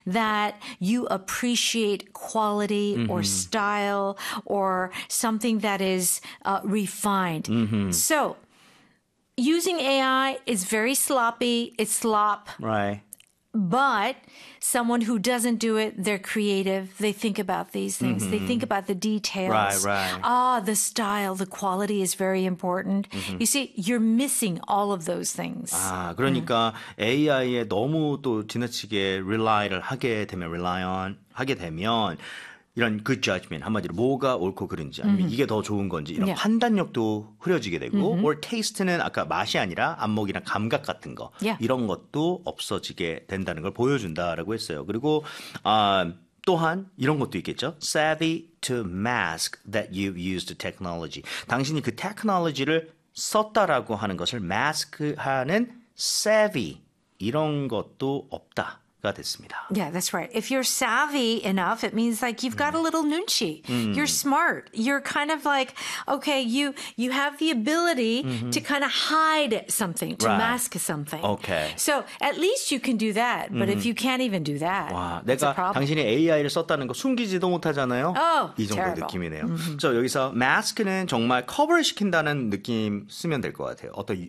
that you appreciate quality or style or something that is refined. So using AI is very sloppy. It's slop. Right. But someone who doesn't do it, they're creative. They think about these things. They think about the details. Right. The style, the quality is very important. You see, you're missing all of those things. 그러니까 AI에 너무 또 지나치게 rely를 하게 되면 이런 good judgment, 한마디로 뭐가 옳고 그른지 아니면 이게 더 좋은 건지 이런 판단력도 흐려지게 되고 or taste는 아까 맛이 아니라 안목이나 감각 같은 거 이런 것도 없어지게 된다는 걸 보여준다라고 했어요. 그리고 또한 이런 것도 있겠죠. Savvy to mask that you've used technology. 당신이 그 테크놀로지를 썼다라고 하는 것을 mask하는 savvy 이런 것도 없다. 가 됐습니다. Yeah, that's right. If you're savvy enough, it means like you've got a little nunchi. You're smart. You're kind of like, okay, you have the ability to kind of hide something, to mask something. Okay. So at least you can do that. But if you can't even do that, 와, it's a 내가 problem. 당신이 AI를 썼다는 거 숨기지도 못하잖아요. 이 정도 terrible. 느낌이네요. 그래서 여기서 mask는 정말 커버를 시킨다는 느낌 쓰면 될 것 같아요. 어떤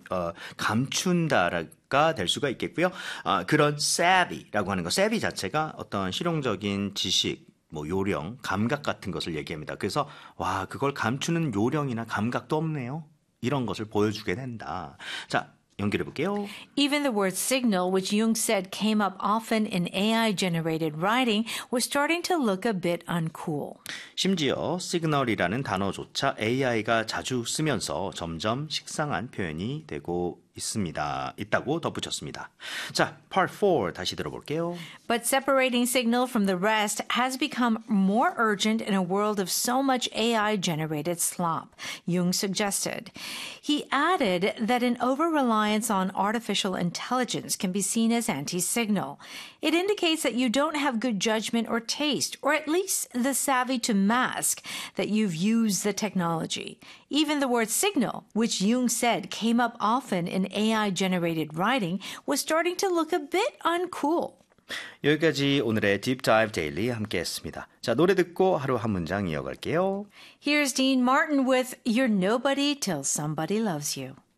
감춘다가 될 수가 있겠고요. 그런 savvy라고 하는 거, savvy 자체가 어떤 실용적인 지식, 뭐 요령, 감각 같은 것을 얘기합니다. 그래서 와, 그걸 감추는 요령이나 감각도 없네요. 이런 것을 보여주게 된다. 자, 연결해 볼게요. Even the word signal, which Jung said came up often in AI-generated writing, was starting to look a bit uncool. 심지어 시그널이라는 단어조차 AI가 자주 쓰면서 점점 식상한 표현이 되고 있다고 덧붙였습니다. 자, part 4 다시 들어볼게요. But separating signal from the rest has become more urgent in a world of so much AI-generated slop, Jung suggested. He added that an over-reliance on artificial intelligence can be seen as anti-signal. It indicates that you don't have good judgment or taste, or at least the savvy to mask that you've used the technology. Even the word signal, which Jung said came up often in AI-generated writing, was starting to look a bit uncool. 여기까지 오늘의 Deep Dive Daily 함께했습니다. 자, 노래 듣고 하루 한 문장 이어갈게요. Here's Dean Martin with You're Nobody Till Somebody Loves You.